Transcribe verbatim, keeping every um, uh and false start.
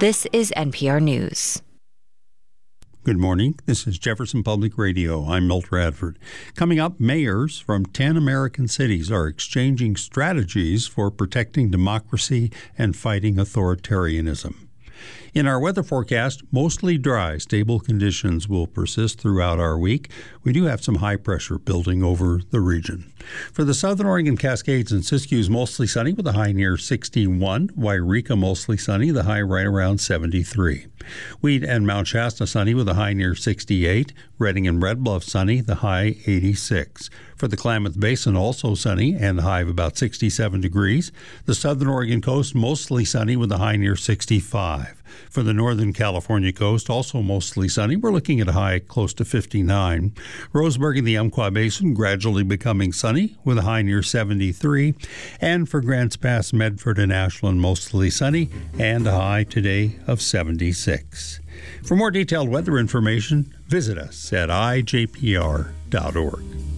This is N P R News. Good morning. This is Jefferson Public Radio. I'm Milt Radford. Coming up, mayors from ten American cities are exchanging strategies for protecting democracy and fighting authoritarianism. In our weather forecast, mostly dry, stable conditions will persist throughout our week. We do have some high pressure building over the region. For the Southern Oregon Cascades and Siskiyous, mostly sunny with a high near sixty-one. Wairika, mostly sunny, the high right around seventy-three. Weed and Mount Shasta, sunny with a high near sixty-eight. Redding and Red Bluff, sunny, the high eighty-six. For the Klamath Basin, also sunny and the high of about sixty-seven degrees. The Southern Oregon coast, mostly sunny with a high near sixty-five. For the Northern California coast, also mostly sunny. We're looking at a high close to fifty-nine. Roseburg and the Umpqua Basin gradually becoming sunny with a high near seventy-three. And for Grants Pass, Medford, and Ashland, mostly sunny and a high today of seventy-six. For more detailed weather information, visit us at I J P R dot org.